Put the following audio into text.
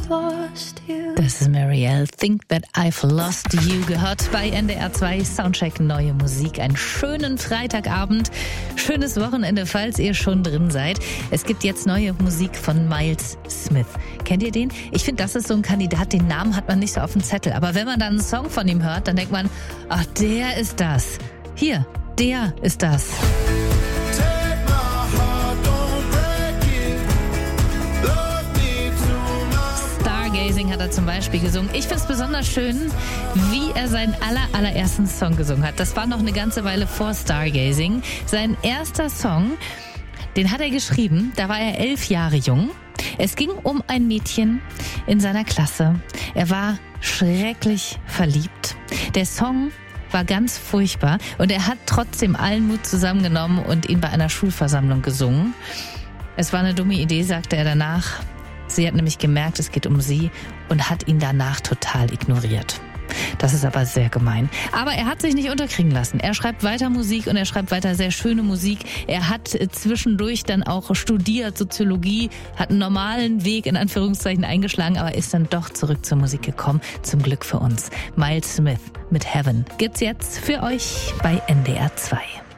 lost you. Das ist Marielle, Think That I've Lost You, gehört bei NDR 2 Soundcheck neue Musik. Einen schönen Freitagabend, schönes Wochenende, falls ihr schon drin seid. Es gibt jetzt neue Musik von Miles Smith. Kennt ihr den? Ich finde, das ist so ein Kandidat, den Namen hat man nicht so auf dem Zettel. Aber wenn man dann einen Song von ihm hört, dann denkt man, ach, der ist das. Hier, der ist das. Stargazing hat er zum Beispiel gesungen. Ich finde es besonders schön, wie er seinen allerersten Song gesungen hat. Das war noch eine ganze Weile vor Stargazing. Sein erster Song, den hat er geschrieben, da war er 11 Jahre jung. Es ging um ein Mädchen in seiner Klasse. Er war schrecklich verliebt. Der Song war ganz furchtbar und er hat trotzdem allen Mut zusammengenommen und ihn bei einer Schulversammlung gesungen. Es war eine dumme Idee, sagte er danach. Sie hat nämlich gemerkt, es geht um sie und hat ihn danach total ignoriert. Das ist aber sehr gemein. Aber er hat sich nicht unterkriegen lassen. Er schreibt weiter Musik und er schreibt weiter sehr schöne Musik. Er hat zwischendurch dann auch studiert, Soziologie, hat einen normalen Weg in Anführungszeichen eingeschlagen, aber ist dann doch zurück zur Musik gekommen. Zum Glück für uns. Miles Smith mit Heaven gibt's jetzt für euch bei NDR 2.